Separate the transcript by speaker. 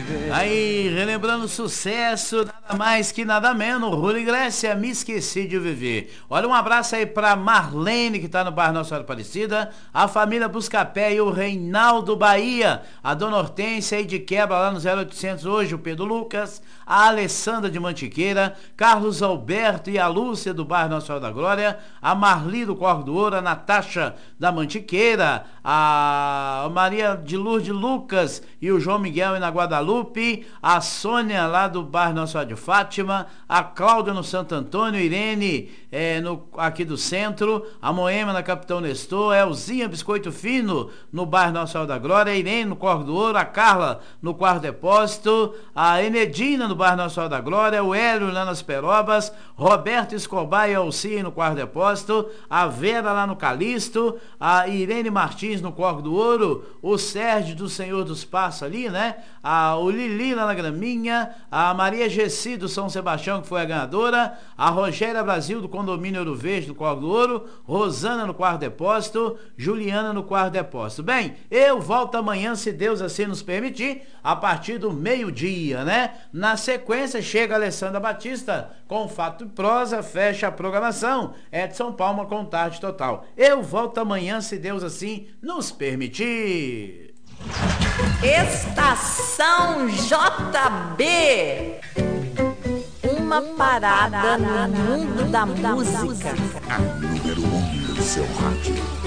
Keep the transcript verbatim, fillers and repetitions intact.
Speaker 1: Aí, relembrando o sucesso, nada mais que nada menos, Rula Grécia, Me Esqueci de Viver. Olha, um abraço aí pra Marlene, que tá no bairro Nossa Senhora Aparecida, a família Buscapé e o Reinaldo Bahia, a dona Hortência aí de Quebra lá no zero oitocentos hoje, o Pedro Lucas, a Alessandra de Mantiqueira, Carlos Alberto e a Lúcia do bairro Nossa Senhora da Glória, a Marli do Corvo do Ouro, a Natasha da Mantiqueira, a Maria de Lourdes Lucas e o João Miguel na Guadalupe, a Sônia lá do bairro Nossa Senhora de Fátima, a Cláudia no Santo Antônio, Irene é, no, aqui do centro, a Moema na Capitão Nestor, a Elzinha Biscoito Fino no bairro Nossa Senhora da Glória, a Irene no Corvo do Ouro, a Carla no Quarto Depósito, a Enedina no bairro Nossa Senhora da Glória, o Hélio lá nas Perobas, Roberto Escobar e Alci no Quarto Depósito, a Vera lá no Calixto, a Irene Martins no Corvo do Ouro, o Sérgio do Senhor dos Passos ali, né? A, o Lili lá na Graminha, a Maria Gessi do São Sebastião, que foi a ganhadora, a Rogéria Brasil do Condomínio Ouro Verde no Corvo do Ouro, Rosana no Quarto Depósito, Juliana no Quarto Depósito. Bem, eu volto amanhã, se Deus assim nos permitir, a partir do meio-dia, né? Na sequência chega a Alessandra Batista com Fato e Prosa, fecha a programação, Edson Palma com Tarde Total. Eu volto amanhã, se Deus assim nos permitir.
Speaker 2: Estação J B, uma parada no mundo da música.
Speaker 3: A número um do seu rádio.